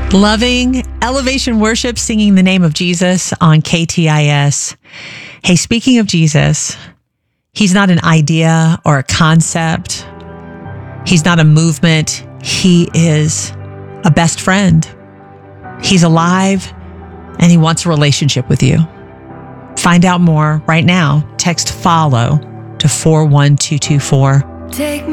Loving Elevation Worship, singing the name of Jesus on KTIS. Hey, speaking of Jesus, he's not an idea or a concept. He's not a movement. He is a best friend. He's alive and he wants a relationship with you. Find out more right now. Text FOLLOW to 41224.